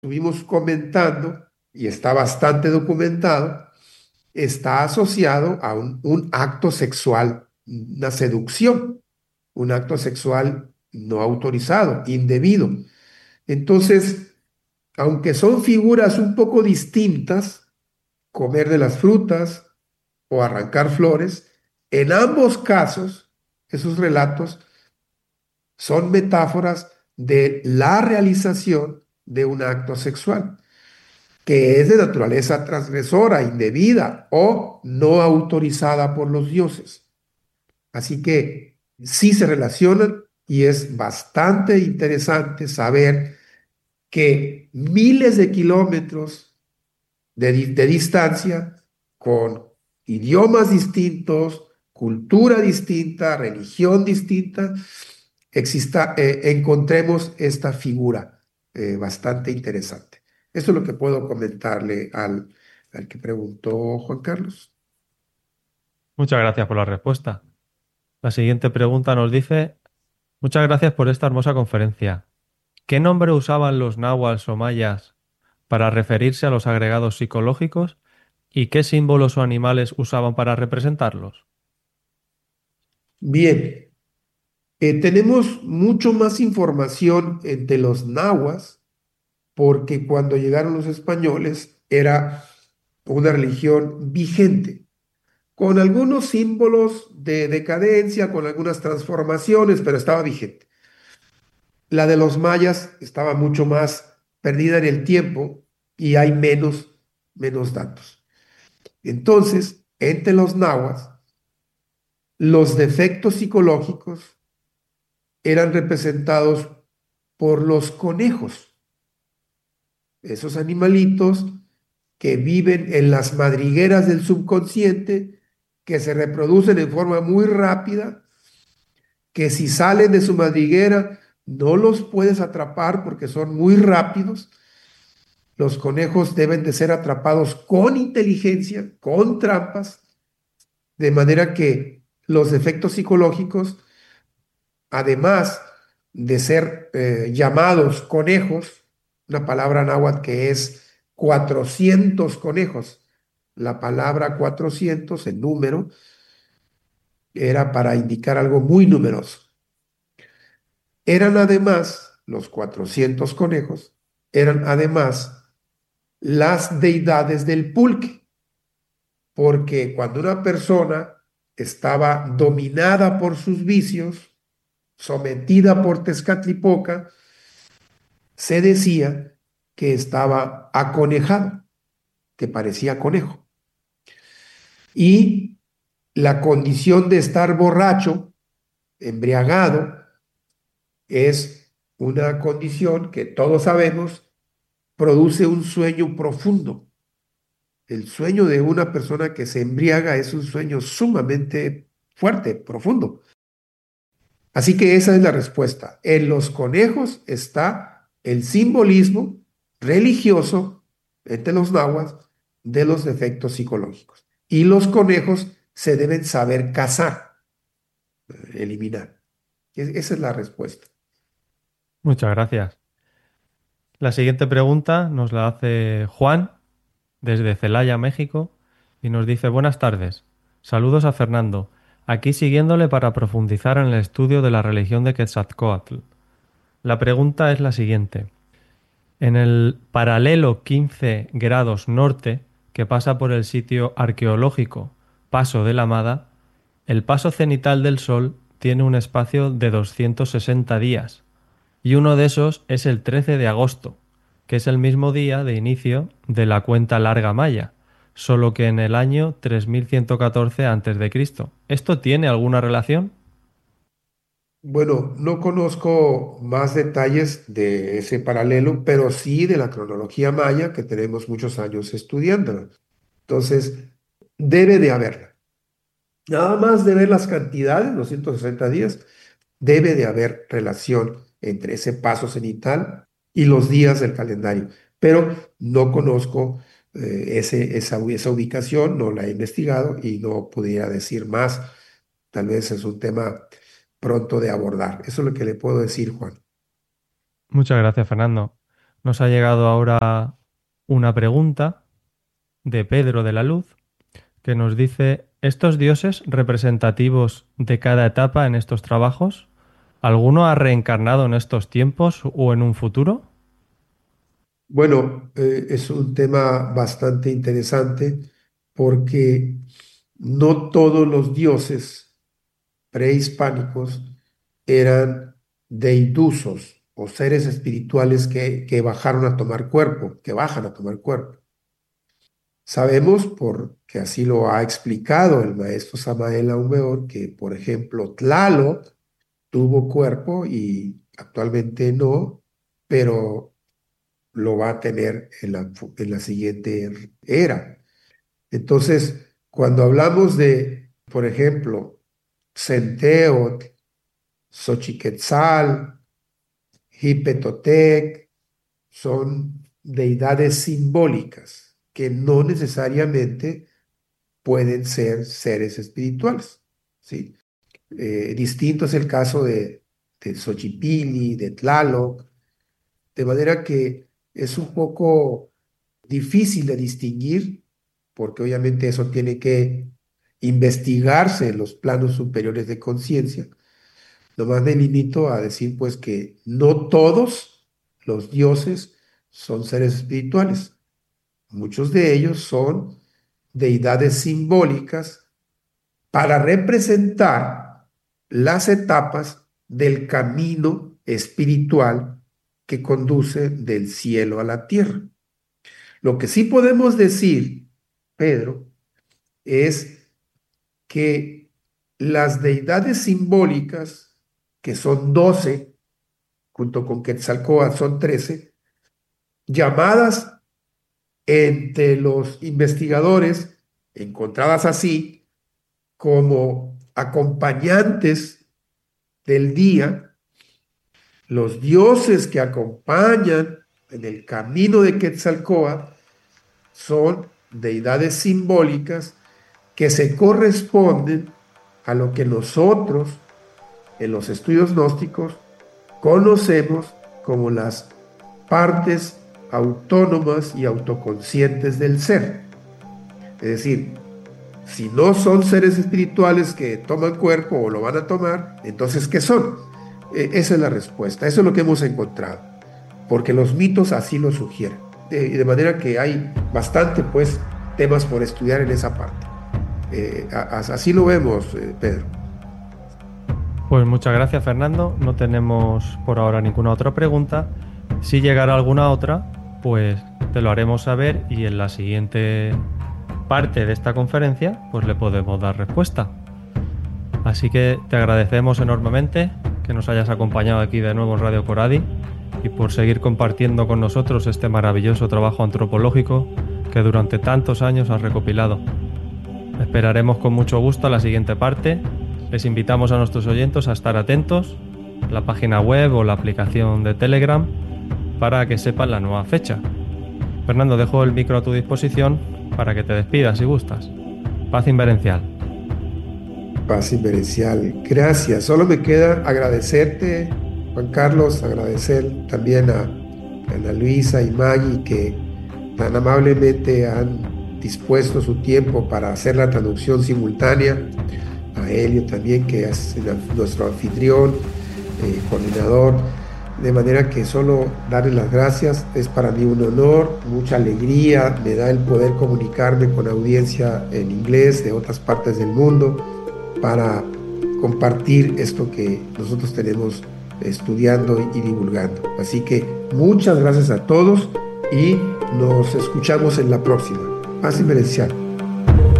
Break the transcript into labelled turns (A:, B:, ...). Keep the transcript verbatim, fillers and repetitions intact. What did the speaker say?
A: estuvimos comentando, y está bastante documentado, está asociado a un, un acto sexual, una seducción, un acto sexual no autorizado, indebido. Entonces, aunque son figuras un poco distintas, comer de las frutas o arrancar flores, en ambos casos, esos relatos son metáforas de la realización de un acto sexual, que es de naturaleza transgresora, indebida o no autorizada por los dioses. Así que sí se relacionan y es bastante interesante saber que miles de kilómetros de, di- de distancia, con idiomas distintos, cultura distinta, religión distinta, exista, eh, encontremos esta figura eh, bastante interesante. Eso es lo que puedo comentarle al, al que preguntó Juan Carlos.
B: Muchas gracias por la respuesta. La siguiente pregunta nos dice, muchas gracias por esta hermosa conferencia. ¿Qué nombre usaban los náhuatl o mayas para referirse a los agregados psicológicos y qué símbolos o animales usaban para representarlos?
A: Bien, eh, tenemos mucho más información entre los nahuas porque cuando llegaron los españoles era una religión vigente, con algunos símbolos de decadencia, con algunas transformaciones, pero estaba vigente. La de los mayas estaba mucho más perdida en el tiempo y hay menos, menos datos. Entonces, entre los nahuas, los defectos psicológicos eran representados por los conejos, esos animalitos que viven en las madrigueras del subconsciente, que se reproducen en forma muy rápida, que si salen de su madriguera no los puedes atrapar porque son muy rápidos. Los conejos deben de ser atrapados con inteligencia, con trampas, de manera que los efectos psicológicos, además de ser eh, llamados conejos, una palabra náhuatl que es cuatrocientos conejos, la palabra cuatrocientos, el número, era para indicar algo muy numeroso. Eran además, los cuatrocientos conejos, eran además las deidades del pulque, porque cuando una persona estaba dominada por sus vicios, sometida por Tezcatlipoca, se decía que estaba aconejado, que parecía conejo. Y la condición de estar borracho, embriagado, es una condición que todos sabemos produce un sueño profundo. El sueño de una persona que se embriaga es un sueño sumamente fuerte, profundo. Así que esa es la respuesta. En los conejos está el simbolismo religioso entre los nahuas de los defectos psicológicos. Y los conejos se deben saber cazar, eliminar. Es- Esa es la respuesta.
B: Muchas gracias. La siguiente pregunta nos la hace Juan desde Celaya, México, y nos dice buenas tardes. Saludos a Fernando. Aquí siguiéndole para profundizar en el estudio de la religión de Quetzalcóatl. La pregunta es la siguiente. En el paralelo quince grados norte, que pasa por el sitio arqueológico Paso de la Amada, el paso cenital del Sol tiene un espacio de doscientos sesenta días, y uno de esos es el trece de agosto, que es el mismo día de inicio de la cuenta larga maya, solo que en el año tres mil ciento catorce antes de Cristo. ¿Esto tiene alguna relación?
A: Bueno, no conozco más detalles de ese paralelo, pero sí de la cronología maya que tenemos muchos años estudiándola. Entonces, debe de haberla. Nada más de ver las cantidades, los ciento sesenta días, debe de haber relación entre ese paso cenital y los días del calendario. Pero no conozco eh, ese, esa, esa ubicación, no la he investigado y no pudiera decir más. Tal vez es un tema pronto de abordar. Eso es lo que le puedo decir, Juan.
B: Muchas gracias, Fernando. Nos ha llegado ahora una pregunta de Pedro de la Luz que nos dice, ¿estos dioses representativos de cada etapa en estos trabajos, alguno ha reencarnado en estos tiempos o en un futuro?
A: Bueno, eh, es un tema bastante interesante porque no todos los dioses prehispánicos eran deidusos o seres espirituales que, que bajaron a tomar cuerpo, que bajan a tomar cuerpo. Sabemos, porque así lo ha explicado el maestro Samael Aumeor, que, por ejemplo, Tlaloc tuvo cuerpo y actualmente no, pero lo va a tener en la, fu- en la siguiente era. Entonces, cuando hablamos de, por ejemplo, Centeotl, Xochiquetzal, Hipetotec, son deidades simbólicas que no necesariamente pueden ser seres espirituales, ¿sí? Eh, distinto es el caso de, de Xochipilli, de Tlaloc, de manera que es un poco difícil de distinguir, porque obviamente eso tiene que investigarse en los planos superiores de conciencia. Nomás me limito a decir pues que no todos los dioses son seres espirituales. Muchos de ellos son deidades simbólicas para representar las etapas del camino espiritual que conduce del cielo a la tierra. Lo que sí podemos decir, Pedro, es que las deidades simbólicas, que son doce, junto con Quetzalcóatl son trece, llamadas entre los investigadores, encontradas así, como acompañantes del día, los dioses que acompañan en el camino de Quetzalcóatl son deidades simbólicas que se corresponden a lo que nosotros en los estudios gnósticos conocemos como las partes autónomas y autoconscientes del ser. Es decir, si no son seres espirituales que toman cuerpo o lo van a tomar, entonces ¿qué son? Eh, esa es la respuesta, eso es lo que hemos encontrado, porque los mitos así lo sugieren. De, de manera que hay bastante, pues, temas por estudiar en esa parte. Eh, a- así lo vemos, eh, Pedro.
B: Pues muchas gracias, Fernando. No tenemos por ahora ninguna otra pregunta. Si llegara alguna otra, pues te lo haremos saber y en la siguiente parte de esta conferencia, pues le podemos dar respuesta. Así que te agradecemos enormemente que nos hayas acompañado aquí de nuevo en Radio Coradi y por seguir compartiendo con nosotros este maravilloso trabajo antropológico que durante tantos años has recopilado. Esperaremos con mucho gusto a la siguiente parte. Les invitamos a nuestros oyentes a estar atentos a la página web o la aplicación de Telegram para que sepan la nueva fecha. Fernando, dejo el micro a tu disposición para que te despidas si gustas. Paz inverencial.
A: Paz inverencial. Gracias. Solo me queda agradecerte, Juan Carlos, agradecer también a Ana Luisa y Maggie que tan amablemente han dispuesto su tiempo para hacer la traducción simultánea. A Helio también, que es nuestro anfitrión, eh, coordinador. De manera que solo darle las gracias es para mí un honor, mucha alegría, me da el poder comunicarme con audiencia en inglés de otras partes del mundo para compartir esto que nosotros tenemos estudiando y divulgando. Así que muchas gracias a todos y nos escuchamos en la próxima. Paz inverencial.